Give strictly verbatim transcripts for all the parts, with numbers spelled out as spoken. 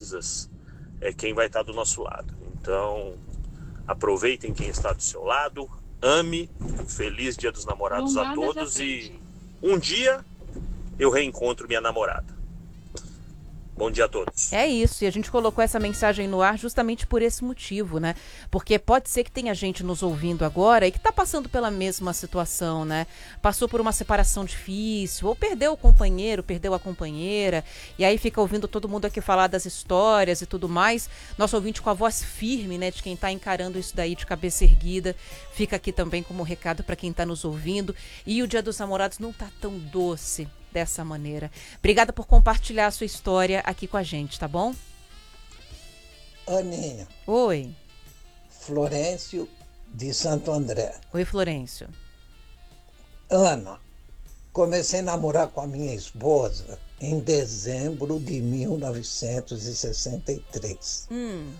coisas é quem vai estar do nosso lado. Então, aproveitem quem está do seu lado, ame, feliz Dia dos Namorados a todos e um dia eu reencontro minha namorada. Bom dia a todos. É isso, e a gente colocou essa mensagem no ar justamente por esse motivo, né? Porque pode ser que tenha gente nos ouvindo agora e que tá passando pela mesma situação, né? Passou por uma separação difícil, ou perdeu o companheiro, perdeu a companheira, e aí fica ouvindo todo mundo aqui falar das histórias e tudo mais. Nosso ouvinte com a voz firme, né, de quem tá encarando isso daí de cabeça erguida, fica aqui também como recado para quem tá nos ouvindo. E o Dia dos Namorados não tá tão doce dessa maneira. Obrigada por compartilhar a sua história aqui com a gente, tá bom? Aninha. Oi. Florencio de Santo André. Oi, Florencio. Ana, comecei a namorar com a minha esposa em dezembro de mil novecentos e sessenta e três. Hum.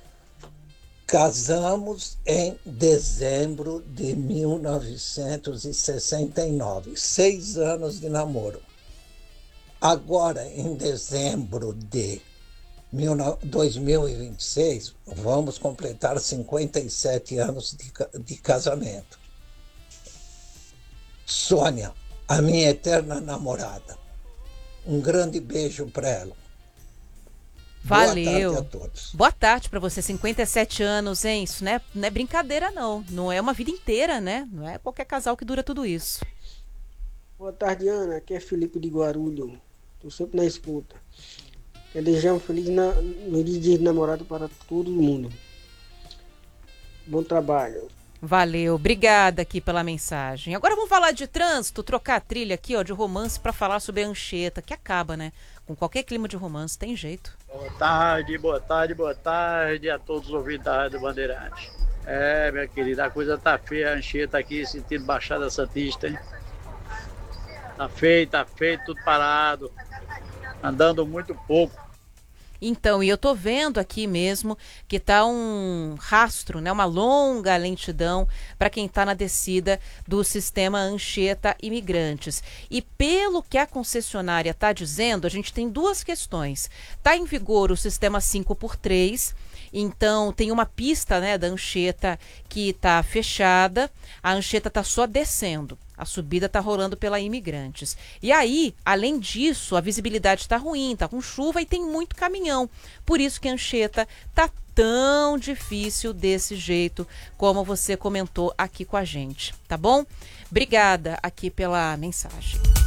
Casamos em dezembro de mil novecentos e sessenta e nove, seis anos de namoro. Agora, em dezembro de dois mil e vinte e seis, vamos completar cinquenta e sete anos de, de casamento. Sônia, a minha eterna namorada. Um grande beijo para ela. Valeu. Boa tarde a todos. Boa tarde para você, cinquenta e sete anos, hein? Isso não é, não é brincadeira, não. Não é uma vida inteira, né? Não é qualquer casal que dura tudo isso. Boa tarde, Ana. Aqui é Felipe de Guarulhos. Estou sempre na escuta. Quero desejar um feliz, na... feliz dia de namorado para todo mundo. Bom trabalho. Valeu, obrigada aqui pela mensagem. Agora vamos falar de trânsito, trocar a trilha aqui, ó, de romance para falar sobre a Anchieta, que acaba, né? Com qualquer clima de romance, tem jeito. Boa tarde, boa tarde, boa tarde a todos os ouvintes da Rádio Bandeirantes. É, minha querida, a coisa tá feia, a Anchieta aqui, sentido Baixada Santista, hein? Tá feio, tá feio, tudo parado, andando muito pouco. Então, e eu tô vendo aqui mesmo que tá um rastro, né, uma longa lentidão para quem tá na descida do sistema Anchieta Imigrantes. E pelo que a concessionária tá dizendo, a gente tem duas questões. Tá em vigor o sistema cinco por três, então tem uma pista, né, da Anchieta que tá fechada, a Anchieta tá só descendo. A subida está rolando pela Imigrantes. E aí, além disso, a visibilidade está ruim, está com chuva e tem muito caminhão. Por isso que a Anchieta está tão difícil desse jeito, como você comentou aqui com a gente, tá bom? Obrigada aqui pela mensagem.